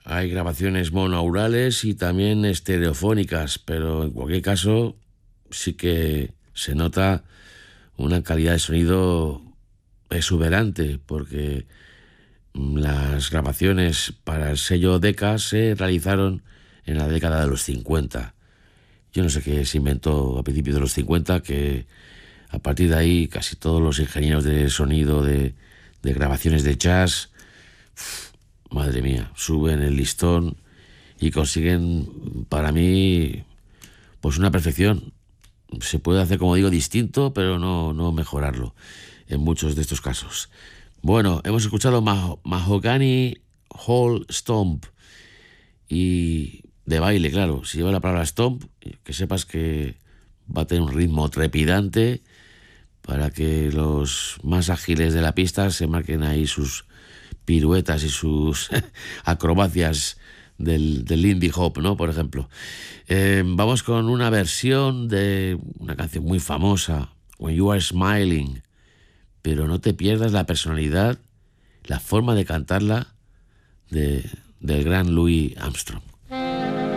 hay grabaciones monoaurales y también estereofónicas, pero en cualquier caso sí que se nota una calidad de sonido exuberante, porque las grabaciones para el sello Decca se realizaron en la década de los 50. Yo no sé qué se inventó a principios de los 50, que a partir de ahí casi todos los ingenieros de sonido de grabaciones de jazz, madre mía, suben el listón y consiguen, para mí, pues una perfección. Se puede hacer, como digo, distinto, pero no mejorarlo en muchos de estos casos. Bueno, hemos escuchado Mahogany Hall Stomp, y de baile, claro. Si lleva la palabra stomp, que sepas que va a tener un ritmo trepidante para que los más ágiles de la pista se marquen ahí sus piruetas y sus acrobacias del Lindy Hop, ¿no? Por ejemplo. Vamos con una versión de una canción muy famosa, When You Are Smiling, pero no te pierdas la personalidad, la forma de cantarla del gran Louis Armstrong.